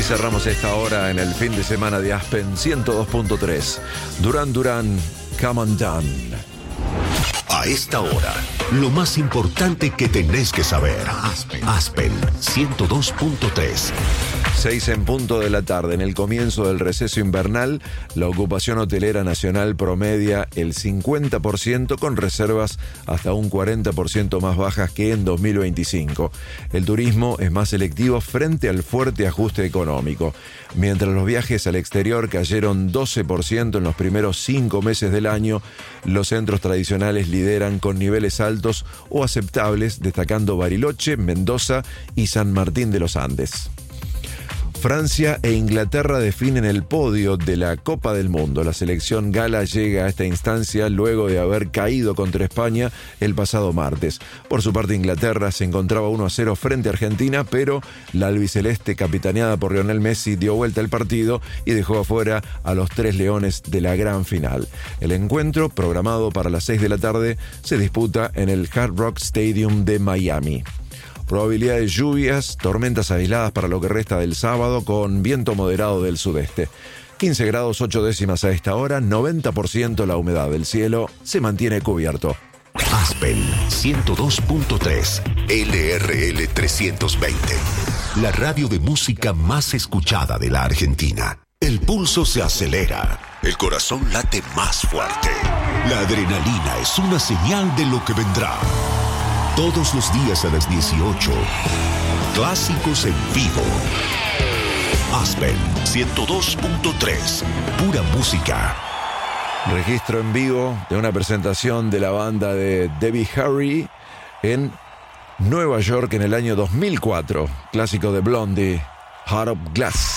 cerramos esta hora en el fin de semana de Aspen 102.3. Duran Duran, Come On Down. A esta hora, lo más importante que tenés que saber. Aspen 102.3. 6 en punto de la tarde. En el comienzo del receso invernal, la ocupación hotelera nacional promedia el 50%, con reservas hasta un 40% más bajas que en 2025. El turismo es más selectivo frente al fuerte ajuste económico. Mientras los viajes al exterior cayeron 12% en los primeros 5 meses del año, los centros tradicionales lideran con niveles altos o aceptables, destacando Bariloche, Mendoza y San Martín de los Andes. Francia e Inglaterra definen el podio de la Copa del Mundo. La selección gala llega a esta instancia luego de haber caído contra España el pasado martes. Por su parte, Inglaterra se encontraba 1-0 frente a Argentina, pero la albiceleste, capitaneada por Lionel Messi, dio vuelta al partido y dejó afuera a los 3 leones de la gran final. El encuentro, programado para las 6 de la tarde, se disputa en el Hard Rock Stadium de Miami. Probabilidad de lluvias, tormentas aisladas para lo que resta del sábado, con viento moderado del sudeste. 15 grados 8 décimas a esta hora, 90% la humedad del cielo, se mantiene cubierto. Aspen 102.3, LRL 320. La radio de música más escuchada de la Argentina. El pulso se acelera, el corazón late más fuerte. La adrenalina es una señal de lo que vendrá. Todos los días a las 18. Clásicos en vivo. Aspen 102.3. Pura música. Registro en vivo de una presentación de la banda de Debbie Harry en Nueva York en el año 2004. Clásico de Blondie, Heart of Glass.